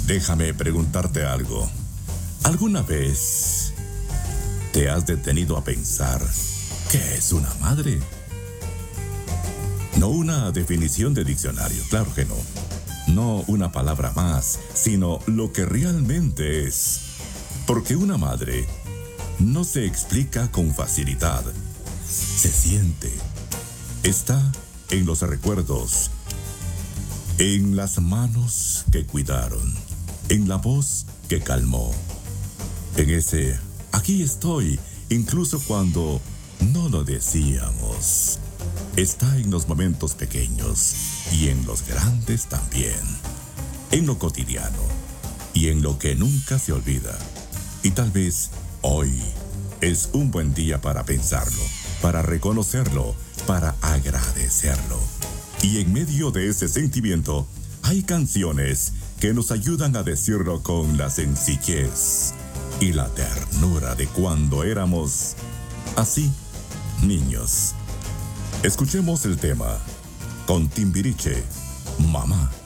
Déjame preguntarte algo. ¿Alguna vez te has detenido a pensar qué es una madre? No una definición de diccionario, claro que no. No una palabra más, sino lo que realmente es. Porque una madre no se explica con facilidad. Se siente. Está en los recuerdos, en las manos que cuidaron, en la voz que calmó, en ese aquí estoy, incluso cuando no lo decíamos. Está en los momentos pequeños y en los grandes también, en lo cotidiano y en lo que nunca se olvida. Y tal vez hoy es un buen día para pensarlo, para reconocerlo, para agradecerlo. Y en medio de ese sentimiento hay canciones que nos ayudan a decirlo con la sencillez y la ternura de cuando éramos así, niños. Escuchemos el tema con Timbiriche, Mamá.